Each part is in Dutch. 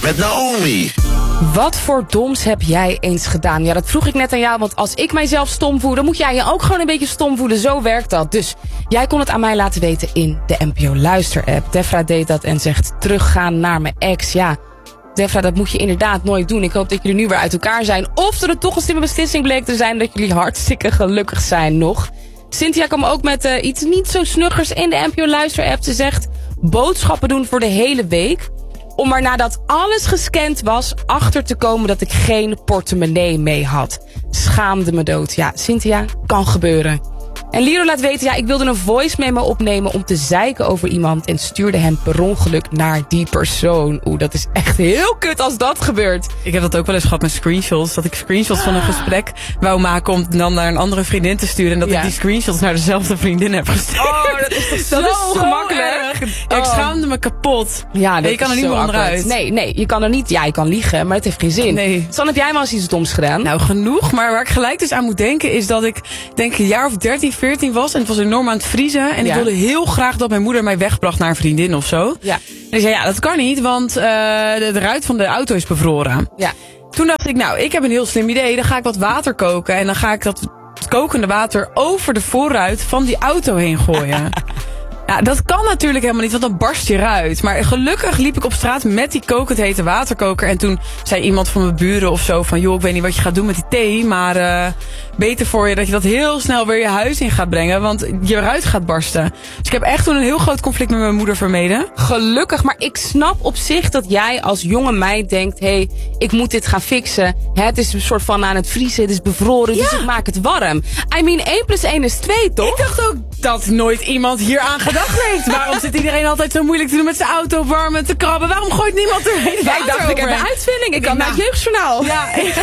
met Naomi. Wat voor doms heb jij eens gedaan? Ja, dat vroeg ik net aan jou, want als ik mijzelf stom voel, dan moet jij je ook gewoon een beetje stom voelen. Zo werkt dat. Dus jij kon het aan mij laten weten in de NPO Luister-app. Defra deed dat en zegt teruggaan naar mijn ex. Ja, Defra, dat moet je inderdaad nooit doen. Ik hoop dat jullie nu weer uit elkaar zijn. Of dat het toch een slimme beslissing bleek te zijn dat jullie hartstikke gelukkig zijn nog. Cynthia kwam ook met iets niet zo snuggers in de NPO Luister-app. Ze zegt boodschappen doen voor de hele week. Om er nadat alles gescand was achter te komen dat ik geen portemonnee mee had. Schaamde me dood. Ja, Cynthia, kan gebeuren. En Liro laat weten, ja, ik wilde een voice memo opnemen om te zeiken over iemand en stuurde hem per ongeluk naar die persoon. Oeh, dat is echt heel kut als dat gebeurt. Ik heb dat ook wel eens gehad met screenshots. Dat ik screenshots van een gesprek wou maken om dan naar een andere vriendin te sturen. En dat ik die screenshots naar dezelfde vriendin heb gestuurd. Oh, dat is toch zo gemakkelijk. Ik schaamde me kapot. Ja, je kan er niet meer onderuit. Nee, je kan er niet. Ja, je kan liegen, maar het heeft geen zin. Nee. San, heb jij wel eens iets doms gedaan? Nou, genoeg. Maar waar ik gelijk dus aan moet denken is dat ik denk een jaar of 13, 14 was. En het was enorm aan het vriezen. En ik wilde heel graag dat mijn moeder mij wegbracht naar een vriendin of zo. Ja. En ik zei, ja, dat kan niet, want de ruit van de auto is bevroren. Ja. Toen dacht ik, nou, ik heb een heel slim idee. Dan ga ik wat water koken. En dan ga ik dat kokende water over de voorruit van die auto heen gooien. Ja, dat kan natuurlijk helemaal niet, want dan barst je ruit. Maar gelukkig liep ik op straat met die kokend hete waterkoker. En toen zei iemand van mijn buren of zo van, joh, ik weet niet wat je gaat doen met die thee, maar beter voor je dat je dat heel snel weer je huis in gaat brengen, want je ruit gaat barsten. Dus ik heb echt toen een heel groot conflict met mijn moeder vermeden. Gelukkig, maar ik snap op zich dat jij als jonge meid denkt, hey, ik moet dit gaan fixen. Het is een soort van aan het vriezen, het is bevroren, dus ik maak het warm. I mean, 1 + 1 is 2, toch? Ik dacht ook dat nooit iemand hier aan gedacht heeft. Waarom zit iedereen altijd zo moeilijk te doen met zijn auto warmen te krabben? Waarom gooit niemand er heen? Ja, ik dacht, ik heb een uitvinding. Ik kan naar het jeugdjournaal. Ja.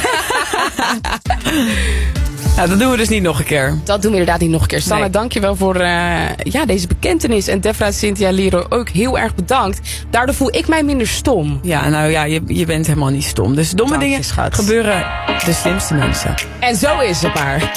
Nou, dat doen we dus niet nog een keer. Dat doen we inderdaad niet nog een keer. Sanne, dankjewel voor deze bekentenis. En Defra, Cynthia, Liro ook heel erg bedankt. Daardoor voel ik mij minder stom. Ja, nou ja, je bent helemaal niet stom. Dus domme dingen gebeuren de slimste mensen. En zo is het maar.